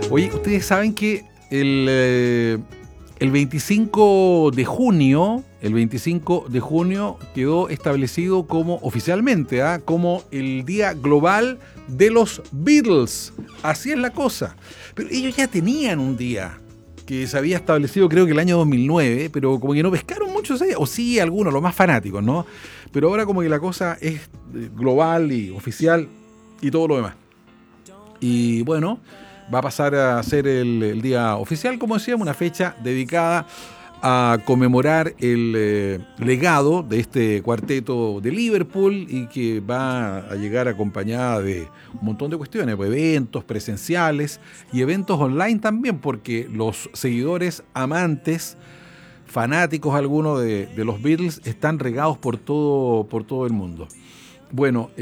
Oye, ustedes saben que el 25 de junio, quedó establecido como oficialmente, como el Día Global de los Beatles. Así es la cosa. Pero ellos ya tenían un día que se había establecido, creo que el año 2009, pero como que no pescaron mucho ese día, o sí algunos, los más fanáticos, ¿no? Pero ahora como que la cosa es global y oficial y todo lo demás. Y bueno, va a pasar a ser el día oficial, como decíamos, una fecha dedicada a conmemorar el legado de este cuarteto de Liverpool y que va a llegar acompañada de un montón de cuestiones, pues, eventos presenciales y eventos online también, porque los seguidores, amantes, fanáticos algunos de los Beatles están regados por todo el mundo. Bueno,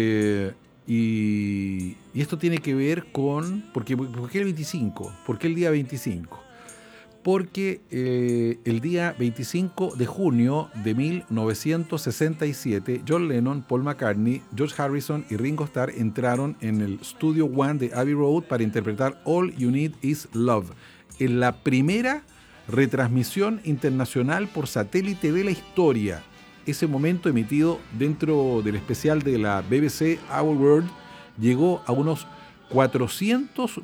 y esto tiene que ver con... ¿Por qué el 25? ¿Por qué el día 25? Porque el día 25 de junio de 1967, John Lennon, Paul McCartney, George Harrison y Ringo Starr entraron en el Studio One de Abbey Road para interpretar All You Need Is Love, en la primera retransmisión internacional por satélite de la historia. Ese momento, emitido dentro del especial de la BBC Our World, llegó a unos 400